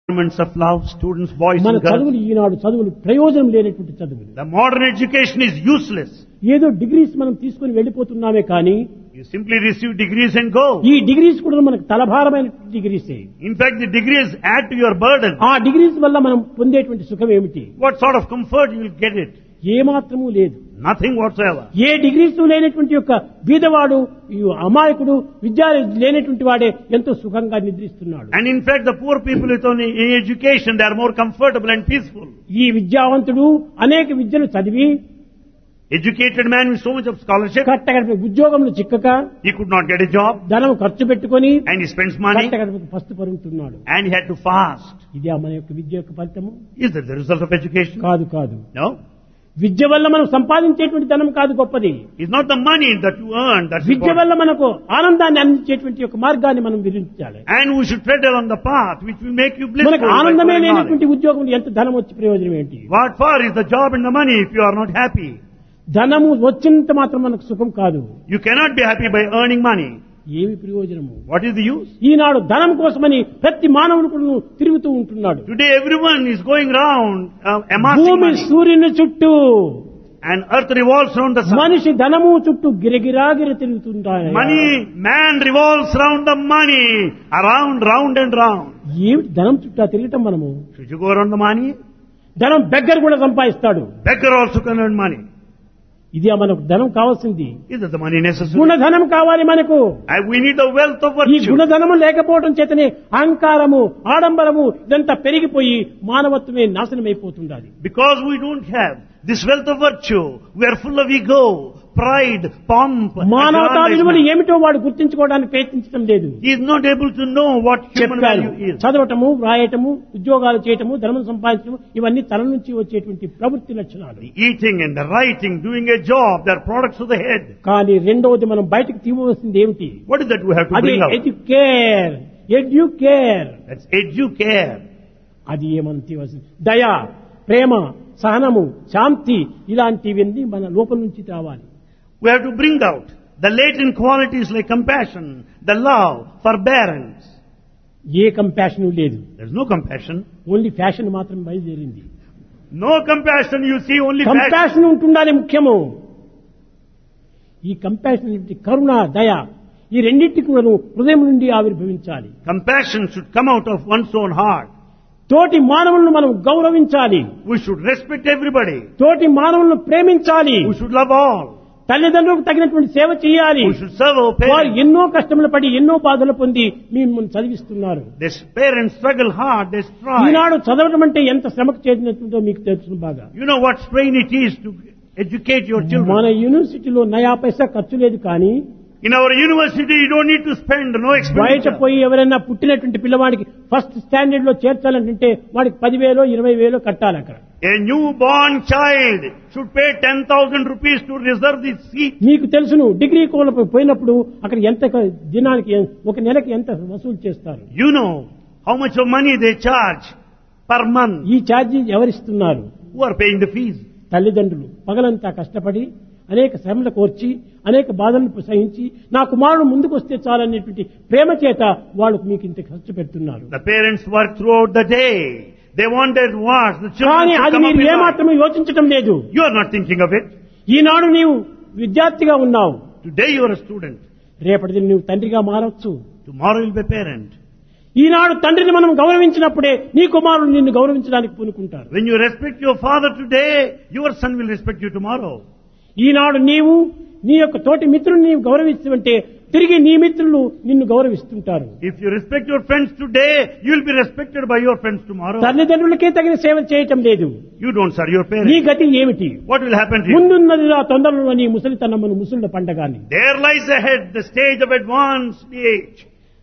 of love, students, boys మన and girls. చదువులు ఈనాడు చదువులు ప్రయోజనం లేనటువంటి చదువులు. The modern education is useless. ఏదో డిగ్రీస్ మనం తీసుకుని వెళ్ళిపోతున్నామే కానీ You simply receive degrees and go. ఈ డిగ్రీస్ కూడా మనకు తలభారమైన డిగ్రీసే. In fact, the degrees add to your burden. ఆ డిగ్రీస్ వల్ల మనం పొందేటువంటి సుఖం ఏమిటి? What sort of comfort you will get it? ఏమాత్రము లేదు. Nothing whatsoever. ఏ డిగ్రీస్ లేనటువంటి యొక్క బీదవాడు ఈ అమాయకుడు విద్య లేనటువంటి వాడే ఎంతో సుఖంగా నిద్రిస్తున్నాడు. And in fact, the poor people with only education, they are more comfortable and peaceful. ఈ విద్యావంతుడు అనేక విద్యలు చదివి Educated man with so much of scholarship, కట్టగడప ఉద్యోగంలో చిక్కక he could not get a job ధనం ఖర్చు పెట్టుకొని and he spends money కట్టగడపకు first పరుగుతున్నాడు. and he had to fast. ఇదే మన యొక్క విద్య యొక్క ఫలితము? Is that the result of education? కాదు కాదు. No. విద్య వల్ల మనం సంపాదించేటువంటి ధనం కాదు గొప్పది. It's not the money that you earn that's Vidya important. వల్ల మనకు ఆనందాన్ని అందించేటువంటి యొక్క మార్గాన్ని మనం విధించాలి. And we should tread along the path which will make you మనకు blissful. by ఆనందమే knowledge. లేనటువంటి ఉద్యోగం ఎంత ధనం వచ్చి ప్రయోజనం ఏంటి? What for is the job and the money if you are not happy? ధనము వచ్చినంత మాత్రం మనకు సుఖం కాదు. You cannot be happy by earning money. ఏమి ప్రయోజనము? What is the use? ఈనాడు ధనం కోసమని ప్రతి మానవుడు కూడా తిరుగుతూ ఉంటున్నాడు. Today everyone is going round amassing భూమి money. సూర్యుని చుట్టూ, And earth revolves around the sun. మనిషి ధనము చుట్టూ గిరగిరాగిర తిరుగుతుంటాడు. Man revolves around the money. Round and round. ఏమిటి ధనం చుట్టూ తిరగటం మనము? Should you go around the money? ధనం బెగ్గర్ కూడా సంపాదిస్తాడు. Beggar also can earn money. ఇది మనకు ధనం కావాల్సింది. Is that the money necessary? గుణధనం కావాలి మనకు. We need the wealth of ఈ virtue. గుణధనము లేకపోవడం చేతనే అహంకారము ఆడంబరము ఇదంతా పెరిగిపోయి మానవత్వమే నాశనమైపోతుండాలి. Because we don't have this wealth of virtue, we are full of ego, pride, pomp. మానవతా విలువలు aggrandizement. ఏమిటో వాడు గుర్తించుకోవడానికి ప్రయత్నించడం లేదు. He is not able to know what human చెప్పాను, value is. చదవటము, వ్రాయటము, ఉద్యోగాలు చేయటము, ధనం సంపాదించడం ఇవన్నీ తల నుంచి వచ్చేటువంటి ప్రవృత్తి లక్షణాలు. The eating and the writing, doing a job, they are products of the head. కానీ రెండవది మనం బయటకు తీయవలసింది ఏమిటి? What is that we have to అది bring out? Educare. That's educare. అది ఏమని తీయవలసింది? దయ, ప్రేమ, సహనము, శాంతి ఇలాంటివన్నీ మన లోపల నుంచి రావాలి. We have to bring out the latent qualities like compassion, the love, forbearance. A compassion లేదు. There's no compassion. Only fashion మాత్రం బయలుదేరింది. No compassion, you see only passion. Compassion ఉంటుండాలి ముఖ్యము. ఈ కంపాషన్ కరుణ, దయ ఈ రెండింటి కూడా హృదయం నుండి ఆవిర్భవించాలి. Compassion should come out of one's own heart. తోటి మానవులను మనం గౌరవించాలి. We should respect everybody. తోటి మానవులను ప్రేమించాలి. We should love all. తల్లిదండ్రులకు తగినటువంటి సేవ చేయాలి. We should serve our వారు parents. ఎన్నో కష్టములు పడి ఎన్నో బాధలు పొంది మిమ్మల్ని చదివిస్తున్నారు. These parents struggle hard, they strive. ఈనాడు చదవడం అంటే ఎంత శ్రమకు చేసినట్టుందో మీకు తెలుసు బాగా. You know what strain it is to educate your మన children. యూనివర్సిటీలో నయా పైసా ఖర్చు లేదు కానీ In our university, you don't need to spend no బయట expenditure. పోయి ఎవరైనా పుట్టినటువంటి పిల్లవాడికి ఫస్ట్ స్టాండర్డ్ లో చేర్చాలంటే వాడికి 10,000 20,000 కట్టాలి అక్కడ. A newborn child should pay 10,000 rupees to reserve the seat. మీకు తెలుసును డిగ్రీ కోలకు పోయినప్పుడు అక్కడ ఎంత దినానికి ఒక నెలకి ఎంత వసూలు చేస్తారు? You know how much of money they charge per month. ఈ charge ఎవరిస్తున్నారు? Who are paying the fees? తల్లిదండ్రులు పగలంతా కష్టపడి అనేక శ్రమలు కోర్చి అనేక బాధలను సహించి నా కుమారుడు ముందుకు వస్తే చాలనేటువంటి ప్రేమ చేత వాళ్ళు మీకు ఇంత ఖర్చు పెడుతున్నారు. The parents work throughout the day. They wanted what? The children కానీ should అది come up మీరు in life. ఏమాత్రమే యోచించటం లేదు. You are not thinking of it. ఈనాడు నీవు విద్యార్థిగా ఉన్నావు, Today you are a student. రేపటి నువ్వు తండ్రిగా మారవచ్చు. Tomorrow you will be a parent. ఈనాడు తండ్రిని మనం గౌరవించినప్పుడే నీ కుమారుడు నిన్ను గౌరవించడానికి పూనుకుంటారు. When you respect your father today, your son will respect you tomorrow. ఈనాడు నీవు నీ యొక్క తోటి మిత్రుని నీవు గౌరవిస్తుంటే తిరిగి నీ మిత్రులు నిన్ను గౌరవిస్తుంటారు. If you respect your friends today, you will be respected by your friends tomorrow. తల్లిదండ్రులకే తగిన సేవ చేయటం లేదు. You don't serve your నీ parents. గతి ఏమిటి? What will happen to you? ముందున్నది ఆ తొందరలో నీ ముసలితనమును ముసళ్ళ పండగాని There lies ahead the stage of advanced age.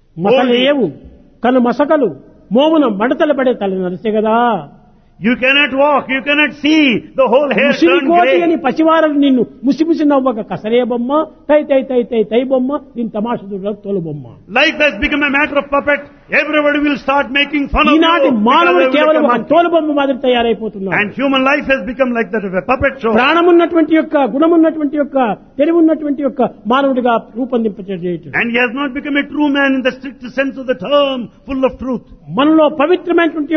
మసలేవు కను మసకలు మోమున మడతలు పడే తల నరిసే కదా. You cannot walk, you cannot see, the whole hair Musiri turned కోటి అని grey. పసివారలు నిన్ను ముసిముసి నవ్వక కసరే బొమ్మ తై తై తై తై తై బొమ్మ దీని తమాషదుల తోలు బొమ్మ. Life has become a matter of puppet. Everybody will start making fun of ఈనాటి you. మానవుడు because they will కేవలం ఒక become monkey. తోలు బొమ్మ మాదిరి తయారైపోతున్నాడు. And human life has become like that of a puppet show. ప్రాణమున్నటువంటి యొక్క గుణమున్నటువంటి యొక్క తెలివున్నటువంటి యొక్క మానవుడిగా రూపొందింపచేయటం. And he has not become a true man in the strict sense of the term, full of truth. మనలో పవిత్రమైనటువంటి